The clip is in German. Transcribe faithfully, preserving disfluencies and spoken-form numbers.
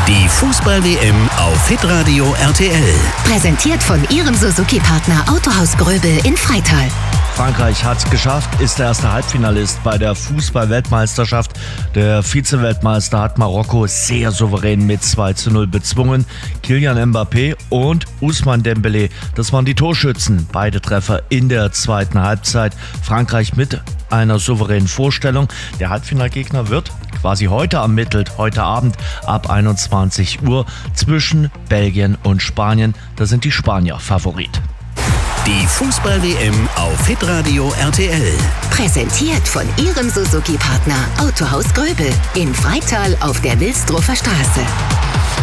Die Fußball-W M auf Hitradio R T L. Präsentiert von Ihrem Suzuki-Partner Autohaus Gröbel in Freital. Frankreich hat es geschafft, ist der erste Halbfinalist bei der Fußball-Weltmeisterschaft. Der Vize-Weltmeister hat Marokko sehr souverän mit zwei zu null bezwungen. Kylian Mbappé und Ousmane Dembélé, das waren die Torschützen. Beide Treffer in der zweiten Halbzeit. Frankreich mit einer souveränen Vorstellung. Der Halbfinalgegner wird quasi heute ermittelt, heute Abend ab einundzwanzig Uhr zwischen Belgien und Spanien. Da sind die Spanier Favorit. Die Fußball-W M auf Hitradio R T L. Präsentiert von Ihrem Suzuki-Partner Autohaus Gröbel in Freital auf der Wilsdruffer Straße.